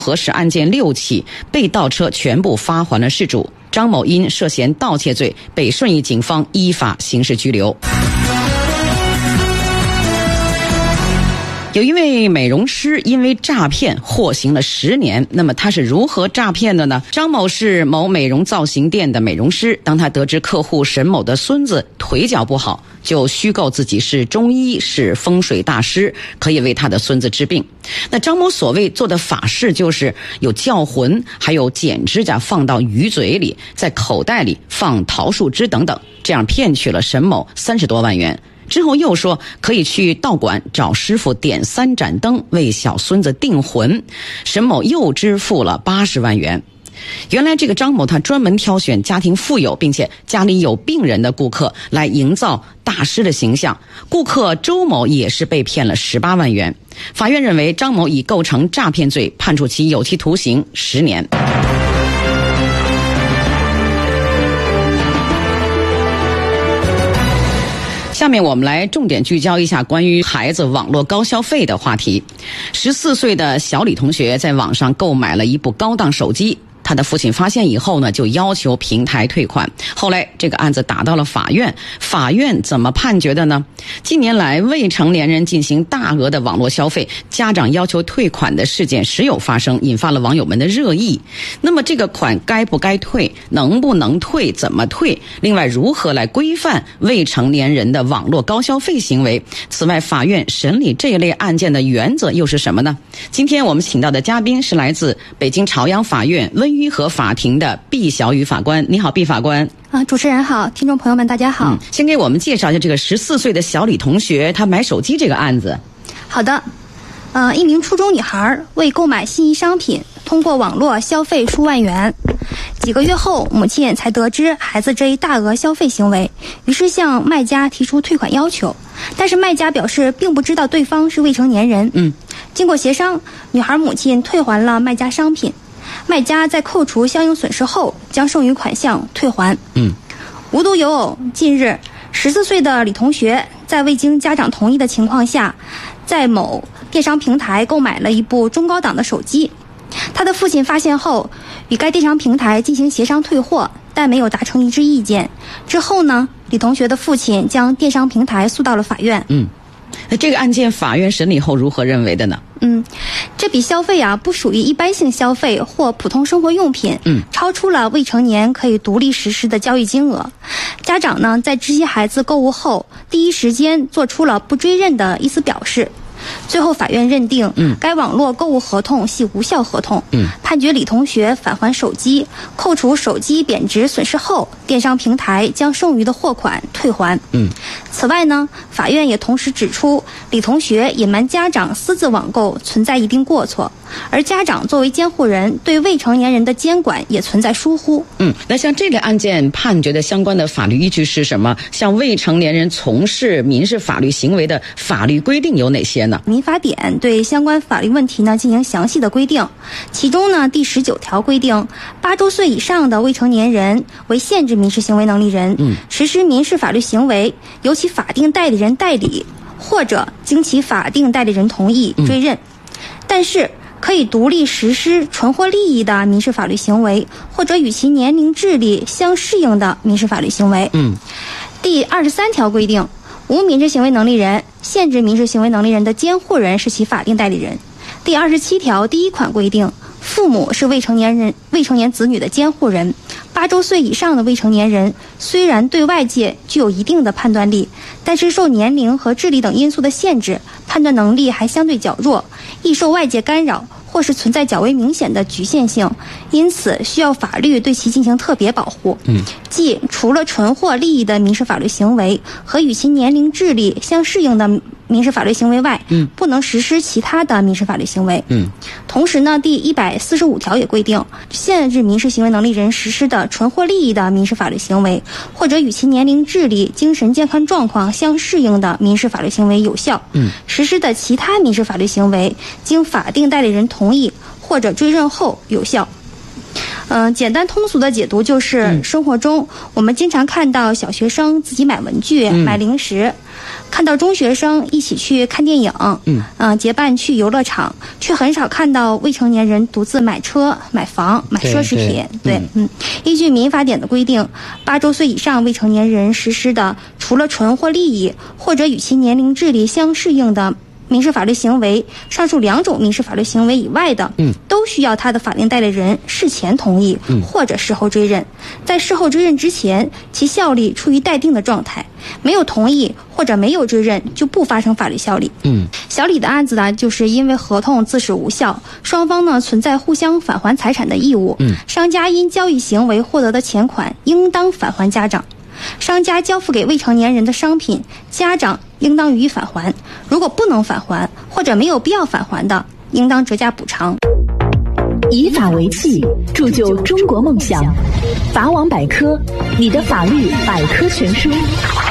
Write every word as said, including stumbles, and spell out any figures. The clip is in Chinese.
核实案件六起，被盗车全部发还了事主。张某因涉嫌盗窃罪被顺义警方依法刑事拘留。有一位美容师因为诈骗获刑了十年，那么他是如何诈骗的呢？张某是某美容造型店的美容师，当他得知客户沈某的孙子腿脚不好，就虚构自己是中医，是风水大师，可以为他的孙子治病。那张某所谓做的法事就是有叫魂，还有剪指甲放到鱼嘴里，在口袋里放桃树枝等等，这样骗取了沈某三十多万元。之后又说可以去道馆找师傅点三盏灯为小孙子订魂，沈某又支付了八十万元。原来这个张某他专门挑选家庭富有并且家里有病人的顾客来营造大师的形象，顾客周某也是被骗了十八万元。法院认为张某已构成诈骗罪，判处其有期徒刑十年。下面我们来重点聚焦一下关于孩子网络高消费的话题。十四岁的小李同学在网上购买了一部高档手机，他的父亲发现以后呢，就要求平台退款。后来这个案子打到了法院，法院怎么判决的呢？近年来未成年人进行大额的网络消费，家长要求退款的事件时有发生，引发了网友们的热议。那么这个款该不该退，能不能退，怎么退？另外如何来规范未成年人的网络高消费行为？此外，法院审理这类案件的原则又是什么呢？今天我们请到的嘉宾是来自北京朝阳法院温榆河法庭的毕小雨法官。你好，毕法官。 啊，主持人好，听众朋友们大家好。 嗯，先给我们介绍一下这个十四岁的小李同学他买手机这个案子。 好的，呃，一名初中女孩为购买心仪商品，通过网络消费数万元。几个月后，母亲才得知孩子这一大额消费行为，于是向卖家提出退款要求。但是卖家表示并不知道对方是未成年人。嗯，经过协商，女孩母亲退还了卖家商品。卖家在扣除相应损失后，将剩余款项退还。嗯，无独有偶，近日十四岁的李同学在未经家长同意的情况下，在某电商平台购买了一部中高档的手机。他的父亲发现后，与该电商平台进行协商退货，但没有达成一致意见。之后呢，李同学的父亲将电商平台诉到了法院。嗯， 那这个案件法院审理后如何认为的呢？ 嗯，这笔消费啊不属于一般性消费或普通生活用品，嗯，超出了未成年可以独立实施的交易金额。家长呢在知悉孩子购物后，第一时间做出了不追认的意思表示。最后法院认定，嗯，该网络购物合同系无效合同，嗯，判决李同学返还手机，扣除手机贬值损失后，电商平台将剩余的货款退还。嗯，此外呢，法院也同时指出，李同学隐瞒家长私自网购存在一定过错，而家长作为监护人对未成年人的监管也存在疏忽。 嗯，那像这类案件判决的相关的法律依据是什么？像未成年人从事民事法律行为的法律规定有哪些呢？ 民法典对相关法律问题呢进行详细的规定，其中呢第十九条规定，八周岁以上的未成年人为限制民事行为能力人，嗯，实施民事法律行为由其法定代理人代理，或者经其法定代理人同意追认。嗯，但是可以独立实施纯获利益的民事法律行为，或者与其年龄智力相适应的民事法律行为。嗯，第二十三条规定，无民事行为能力人、限制民事行为能力人的监护人是其法定代理人。第二十七条第一款规定，父母是未成年人、未成年子女的监护人。八周岁以上的未成年人虽然对外界具有一定的判断力，但是受年龄和智力等因素的限制，判断能力还相对较弱，易受外界干扰，或是存在较为明显的局限性，因此需要法律对其进行特别保护。嗯，即除了纯获利益的民事法律行为和与其年龄智力相适应的民事法律行为外，嗯，不能实施其他的民事法律行为。嗯，同时呢，第一百四十五条也规定，限制民事行为能力人实施的纯获利益的民事法律行为，或者与其年龄智力、精神健康状况相适应的民事法律行为有效。嗯，实施的其他民事法律行为，经法定代理人同意或者追认后有效。 嗯、呃，简单通俗的解读就是，嗯、生活中我们经常看到小学生自己买文具、嗯、买零食，看到中学生一起去看电影，嗯，呃、结伴去游乐场，却很少看到未成年人独自买车、买房、买奢侈品。对，对嗯，依据民法典的规定，八周岁以上未成年人实施的，除了纯或利益或者与其年龄智力相适应的民事法律行为，上述两种民事法律行为以外的，嗯，都需要他的法定代理人事前同意，嗯，或者事后追认。在事后追认之前，其效力处于待定的状态。没有同意或者没有追认，就不发生法律效力。嗯，小李的案子呢，就是因为合同自始无效，双方呢存在互相返还财产的义务。嗯，商家因交易行为获得的钱款，应当返还家长。商家交付给未成年人的商品，家长应当予以返还。如果不能返还或者没有必要返还的，应当折价补偿。 以法为器，铸就中国梦想。法网百科，你的法律百科全书。